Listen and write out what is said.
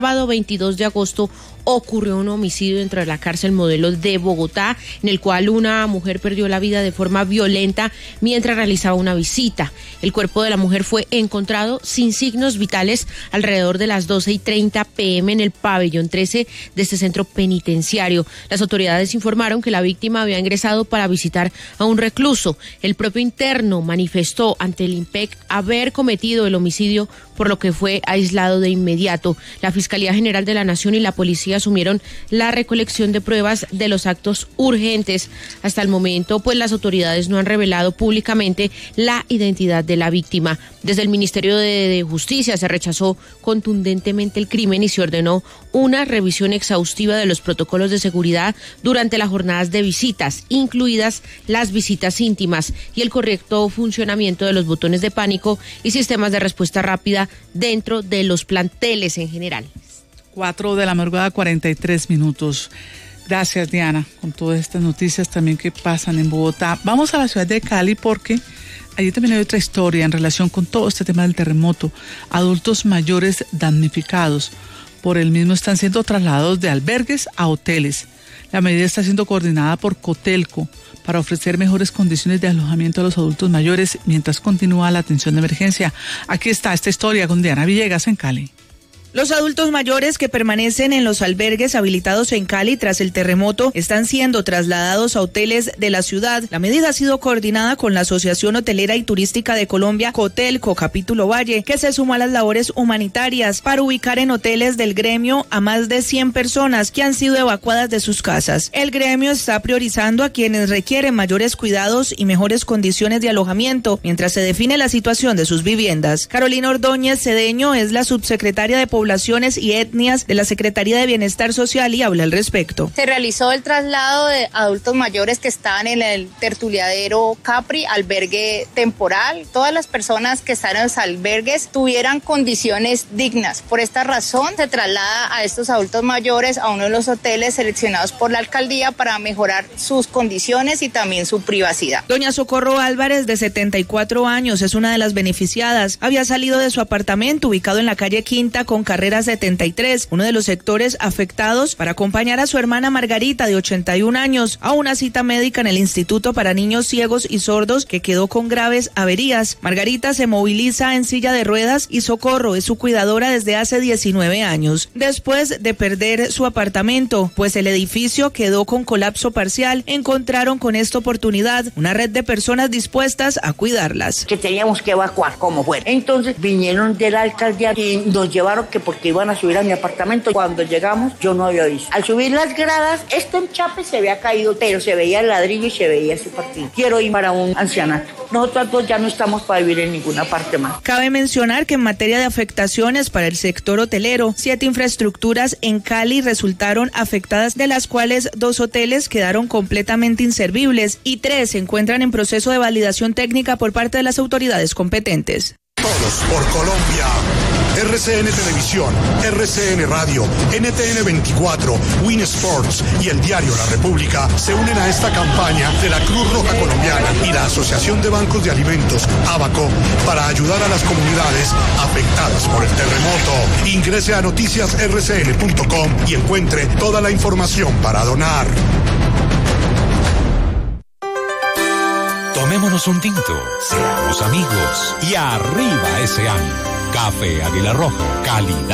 sábado 22 de agosto ocurrió un homicidio dentro de la cárcel Modelo de Bogotá, en el cual una mujer perdió la vida de forma violenta mientras realizaba una visita. El cuerpo de la mujer fue encontrado sin signos vitales alrededor de las 12:30 p.m. en el pabellón 13 de este centro penitenciario. Las autoridades informaron que la víctima había ingresado para visitar a un recluso. El propio interno manifestó ante el IMPEC haber cometido el homicidio, por lo que fue aislado de inmediato. La Fiscalía General de la Nación y la Policía asumieron la recolección de pruebas de los actos urgentes. Hasta el momento, pues las autoridades no han revelado públicamente la identidad de la víctima. Desde el Ministerio de Justicia se rechazó contundentemente el crimen y se ordenó una revisión exhaustiva de los protocolos de seguridad durante las jornadas de visitas, incluidas las visitas íntimas, y el correcto funcionamiento de los botones de pánico y sistemas de respuesta rápida dentro de los planteles en general. 4 de la madrugada, 43 minutos. Gracias, Diana, con todas estas noticias también que pasan en Bogotá. Vamos a la ciudad de Cali porque allí también hay otra historia en relación con todo este tema del terremoto. Adultos mayores damnificados por el mismo están siendo trasladados de albergues a hoteles. La medida está siendo coordinada por Cotelco para ofrecer mejores condiciones de alojamiento a los adultos mayores mientras continúa la atención de emergencia. Aquí está esta historia con Diana Villegas en Cali. Los adultos mayores que permanecen en los albergues habilitados en Cali tras el terremoto están siendo trasladados a hoteles de la ciudad. La medida ha sido coordinada con la Asociación Hotelera y Turística de Colombia, Cotelco, Capítulo Valle, que se suma a las labores humanitarias para ubicar en hoteles del gremio a más de 100 personas que han sido evacuadas de sus casas. El gremio está priorizando a quienes requieren mayores cuidados y mejores condiciones de alojamiento mientras se define la situación de sus viviendas. Carolina Ordóñez Cedeño es la subsecretaria de Poblaciones y Etnias de la Secretaría de Bienestar Social y habla al respecto. Se realizó el traslado de adultos mayores que estaban en el tertuliadero Capri, albergue temporal. Todas las personas que están en los albergues tuvieran condiciones dignas. Por esta razón se traslada a estos adultos mayores a uno de los hoteles seleccionados por la alcaldía para mejorar sus condiciones y también su privacidad. Doña Socorro Álvarez, de 74 años, es una de las beneficiadas. Había salido de su apartamento ubicado en la calle Quinta con Carrera 73, uno de los sectores afectados, para acompañar a su hermana Margarita, de 81 años, a una cita médica en el Instituto para Niños Ciegos y Sordos, que quedó con graves averías. Margarita se moviliza en silla de ruedas y Socorro es su cuidadora desde hace 19 años. Después de perder su apartamento, pues el edificio quedó con colapso parcial, encontraron con esta oportunidad una red de personas dispuestas a cuidarlas. Que teníamos que evacuar como fuera. Entonces vinieron de la alcaldía y nos llevaron que porque iban a subir a mi apartamento. Cuando llegamos, yo no había visto. Al subir las gradas, esto en Chape se había caído, pero se veía el ladrillo y se veía su partido. Quiero ir para un ancianato. Nosotros dos ya no estamos para vivir en ninguna parte más. Cabe mencionar que en materia de afectaciones para el sector hotelero, 7 infraestructuras en Cali resultaron afectadas, de las cuales 2 hoteles quedaron completamente inservibles y 3 se encuentran en proceso de validación técnica por parte de las autoridades competentes. Todos por Colombia. RCN Televisión, RCN Radio, NTN 24, Win Sports y el diario La República se unen a esta campaña de la Cruz Roja Colombiana y la Asociación de Bancos de Alimentos, ABACO, para ayudar a las comunidades afectadas por el terremoto. Ingrese a noticiasrcn.com y encuentre toda la información para donar. Tomémonos un tinto, seamos amigos y arriba ese año. Café Águila Roja, calidad.